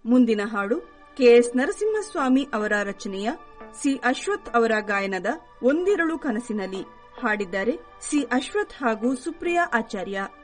ಮುಂದಿನ ಹಾಡು ಕೆಎಸ್ ನರಸಿಂಹಸ್ವಾಮಿ ಅವರ ರಚನೆಯ ಸಿ ಅಶ್ವಥ್ ಅವರ ಗಾಯನದ ಒಂದಿರಳು ಕನಸಿನಲ್ಲಿ. ಹಾಡಿದ್ದಾರೆ ಸಿ ಅಶ್ವಥ್ ಹಾಗೂ ಸುಪ್ರಿಯಾ ಆಚಾರ್ಯ.